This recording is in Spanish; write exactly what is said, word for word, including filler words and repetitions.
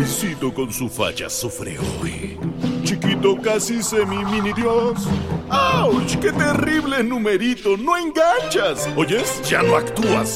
Pobrecito con su falla sufre hoy. Chiquito casi semi-mini dios. ¡Auch! ¡Qué terrible numerito! ¡No enganchas! ¿Oyes? Ya no actúas.